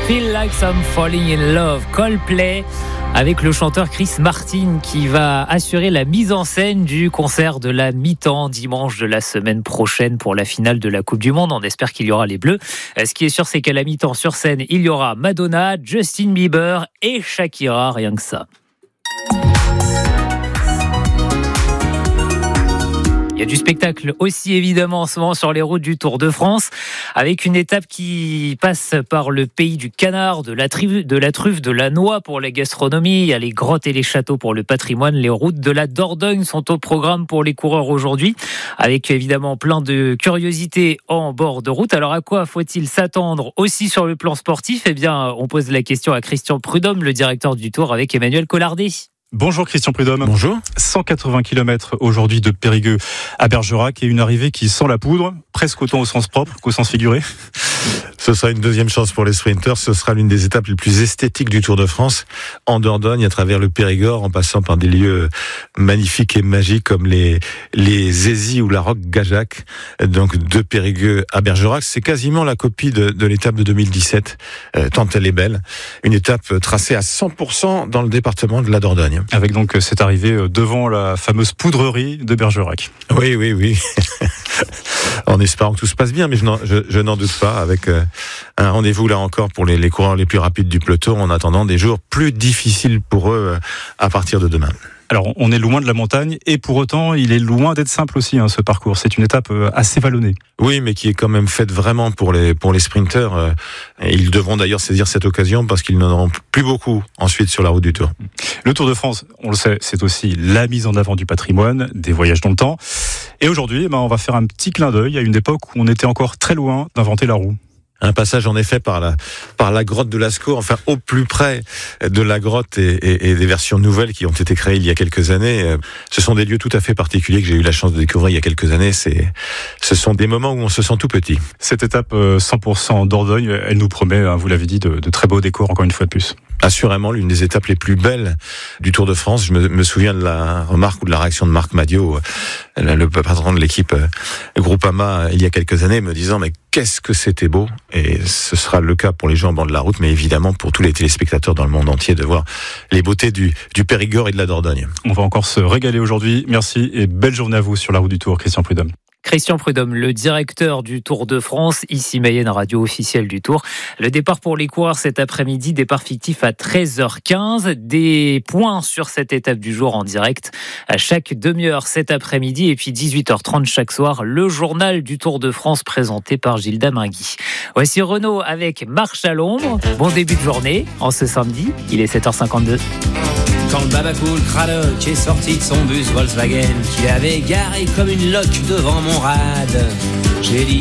Feel Like I'm Falling in Love, Coldplay, avec le chanteur Chris Martin qui va assurer la mise en scène du concert de la mi-temps dimanche de la semaine prochaine pour la finale de la Coupe du Monde. On espère qu'il y aura les Bleus. Ce qui est sûr, c'est qu'à la mi-temps sur scène, il y aura Madonna, Justin Bieber et Shakira, rien que ça. Il y a du spectacle aussi évidemment en ce moment sur les routes du Tour de France, avec une étape qui passe par le pays du canard, de la truffe, de la noix pour la gastronomie. Il y a les grottes et les châteaux pour le patrimoine. Les routes de la Dordogne sont au programme pour les coureurs aujourd'hui, avec évidemment plein de curiosités en bord de route. Alors à quoi faut-il s'attendre aussi sur le plan sportif ? Eh bien, on pose la question à Christian Prudhomme, le directeur du Tour, avec Emmanuel Collardet. Bonjour Christian Prudhomme. Bonjour. 180 km aujourd'hui de Périgueux à Bergerac et une arrivée qui sent la poudre, presque autant au sens propre qu'au sens figuré. Ce sera une deuxième chance pour les sprinters. Ce sera l'une des étapes les plus esthétiques du Tour de France, en Dordogne, à travers le Périgord, en passant par des lieux magnifiques et magiques comme les Zézis ou la Roque-Gajac. Donc de Périgueux à Bergerac, c'est quasiment la copie de l'étape de 2017, tant elle est belle. Une étape tracée à 100% dans le département de la Dordogne. Avec donc cette arrivée devant la fameuse poudrerie de Bergerac. Oui. En espérant que tout se passe bien, mais je n'en doute pas, avec un rendez-vous là encore pour les coureurs les plus rapides du peloton, en attendant des jours plus difficiles pour eux à partir de demain. Alors, on est loin de la montagne et pour autant, il est loin d'être simple aussi, ce parcours. C'est une étape assez vallonnée. Oui, mais qui est quand même faite vraiment pour les sprinteurs. Ils devront d'ailleurs saisir cette occasion parce qu'ils n'en auront plus beaucoup ensuite sur la route du Tour. Le Tour de France, on le sait, c'est aussi la mise en avant du patrimoine, des voyages dans le temps. Et aujourd'hui, on va faire un petit clin d'œil à une époque où on était encore très loin d'inventer la roue. Un passage en effet par la grotte de Lascaux, enfin au plus près de la grotte et des versions nouvelles qui ont été créées il y a quelques années. Ce sont des lieux tout à fait particuliers que j'ai eu la chance de découvrir il y a quelques années. Ce sont des moments où on se sent tout petit. Cette étape 100% Dordogne, elle nous promet, vous l'avez dit, de très beaux décors encore une fois de plus. Assurément l'une des étapes les plus belles du Tour de France. Je me souviens de la remarque ou de la réaction de Marc Madiot, le patron de l'équipe Groupama, il y a quelques années, me disant mais qu'est-ce que c'était beau. Et ce sera le cas pour les gens en bord de la route, mais évidemment pour tous les téléspectateurs dans le monde entier de voir les beautés du Périgord et de la Dordogne. On va encore se régaler aujourd'hui. Merci et belle journée à vous sur la route du Tour, Christian Prudhomme. Christian Prudhomme, le directeur du Tour de France, ici Mayenne, radio officielle du Tour. Le départ pour les coureurs cet après-midi, départ fictif à 13h15. Des points sur cette étape du jour en direct à chaque demi-heure cet après-midi. Et puis 18h30 chaque soir, le journal du Tour de France présenté par Gilda Mingui. Voici Renaud avec Marche à l'ombre. Bon début de journée en ce samedi. Il est 7h52. Quand le babacool Cradock est sorti de son bus Volkswagen, qu'il avait garé comme une loque devant mon rad, j'ai dit